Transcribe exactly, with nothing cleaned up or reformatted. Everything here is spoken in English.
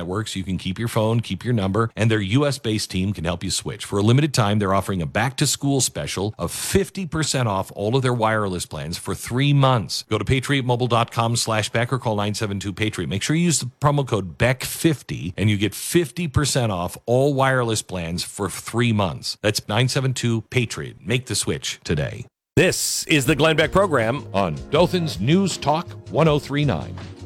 networks. You can keep your phone, keep your number, and their U S-based team can help you switch. For a limited time, they're offering a back-to-school special of fifty percent off all of their wireless plans for three months. Go to patriotmobile.com slash Beck or call nine seven two Patriot. Make sure you use the promo code B E C fifty, and you get fifty percent off all wireless plans for three months. That's nine seven two Patriot. Make the switch today. This is the Glenn Beck program on Dothan's News Talk one oh three point nine.